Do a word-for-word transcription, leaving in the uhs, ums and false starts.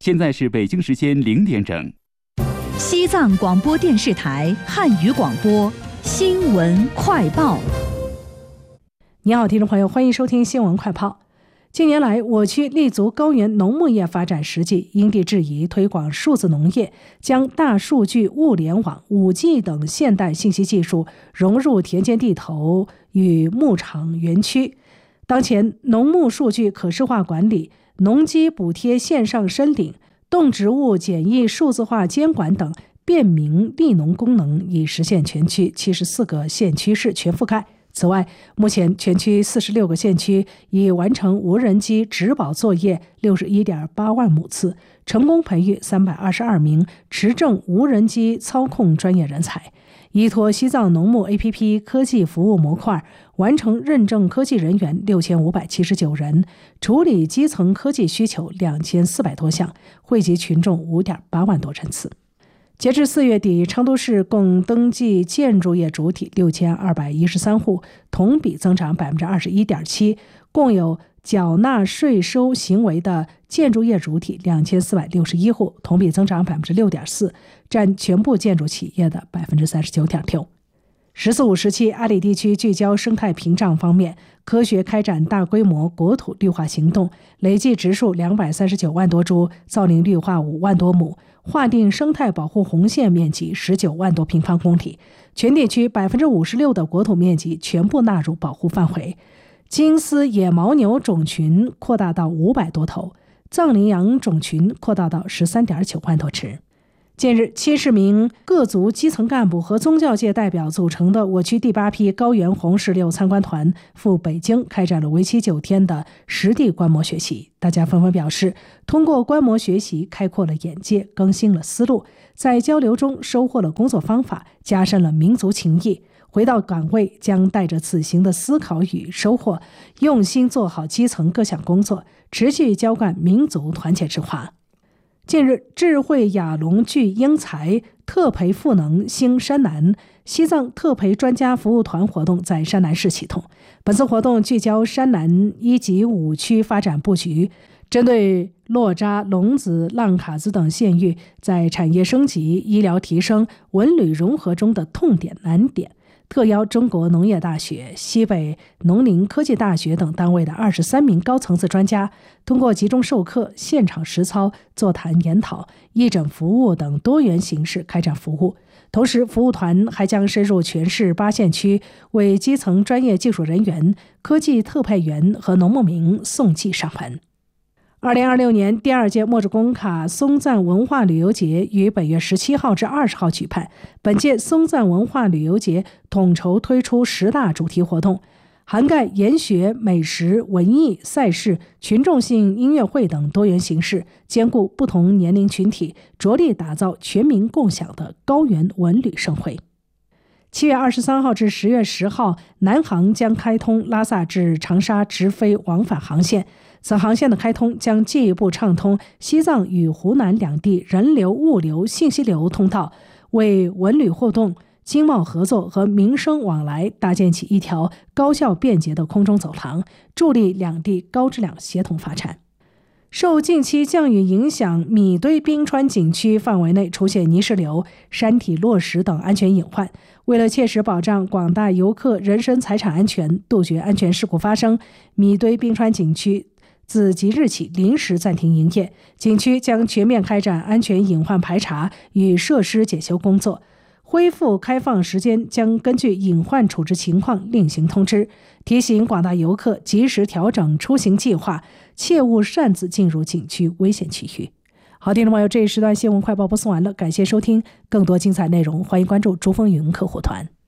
现在是北京时间零点整。 西藏广播电视台汉语广播新闻快报。 你好，听众朋友，欢迎收听新闻快报。近年来，我区立足高原农牧业发展实际，因地制宜推广数字农业，将大数据、物联网、五 G 等现代信息技术融入田间地头与牧场园区。当前，农牧数据可视化管理、农机补贴线上申领、动植物检疫数字化监管等便民利农功能已实现全区七十四个县区市全覆盖。此外，目前全区四十六个县区已完成无人机植保作业 六十一点八万亩次，成功培育三百二十二名持证无人机操控专业人才。依托西藏农牧 A P P 科技服务模块，完成认证科技人员六千五百七十九人，处理基层科技需求两千四百多项，惠及群众 五点八万多人次。截至四月底，成都市共登记建筑业主体六千二百一十三户，同比增长 百分之二十一点七， 共有缴纳税收行为的建筑业主体两千四百六十一户，同比增长 百分之六点四， 占全部建筑企业的 百分之三十九点六。十四五时期，阿里地区聚焦生态屏障方面，科学开展大规模国土绿化行动，累计植树两百三十九万多株，造林绿化五万多亩，划定生态保护红线面积十九万多平方公里，全地区 百分之五十六 的国土面积全部纳入保护范围。金丝野牦牛种群扩大到五百多头，藏羚羊种群扩大到 十三点九万多只。近日，七十名各族基层干部和宗教界代表组成的我区第八批高原红石榴参观团赴北京开展了为期九天的实地观摩学习。大家纷纷表示，通过观摩学习开阔了眼界，更新了思路，在交流中收获了工作方法，加深了民族情谊。回到岗位将带着此行的思考与收获，用心做好基层各项工作，持续浇灌民族团结之花。近日，智慧亚龙聚英才，特培赋能兴山南西藏特培专家服务团活动在山南市启动。本次活动聚焦山南一级五区发展布局，针对洛扎、龙子、浪卡子等县域在产业升级、医疗提升、文旅融合中的痛点难点，特邀中国农业大学、西北农林科技大学等单位的二十三名高层次专家，通过集中授课、现场实操、座谈研讨、义诊服务等多元形式开展服务。同时，服务团还将深入全市八县区，为基层专业技术人员、科技特派员和农牧民送寄上门。二零二六年第二届莫志工卡松赞文化旅游节于本月十七号至二十号举办。本届松赞文化旅游节统筹推出十大主题活动，涵盖研学、美食、文艺、赛事、群众性音乐会等多元形式，兼顾不同年龄群体，着力打造全民共享的高原文旅盛会。七月二十三号至十月十号，南航将开通拉萨至长沙直飞往返航线。此航线的开通将进一步畅通西藏与湖南两地人流、物流、信息流通道，为文旅互动、经贸合作和民生往来搭建起一条高效便捷的空中走廊，助力两地高质量协同发展。受近期降雨影响，米堆冰川景区范围内出现泥石流、山体落石等安全隐患。为了切实保障广大游客人身财产安全，杜绝安全事故发生，米堆冰川景区自即日起临时暂停营业，景区将全面开展安全隐患排查与设施检修工作。恢复开放时间将根据隐患处置情况另行通知，提醒广大游客及时调整出行计划，切勿擅自进入景区危险区域。好，听众朋友，这一时段新闻快报播送完了，感谢收听，更多精彩内容欢迎关注珠峰云客户团。